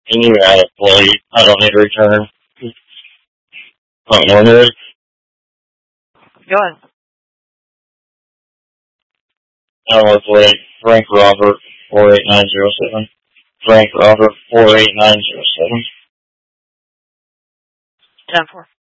Can you add a plate? I don't need to return. Oh, no, no. Go ahead. Our plate, Frank Robert, 48907. Frank Robert, 48907. 10-4.